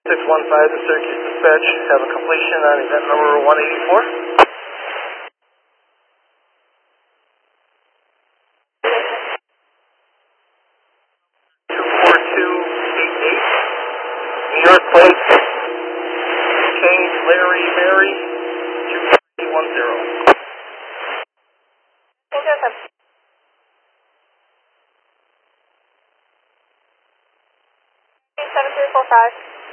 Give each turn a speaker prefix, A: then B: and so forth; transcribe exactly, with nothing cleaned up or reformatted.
A: six one five to Syracuse Dispatch, have a completion on event number one eighty-four. two four two eight eight, New York plate, King Larry Mary, two three one zero.
B: seven three four five.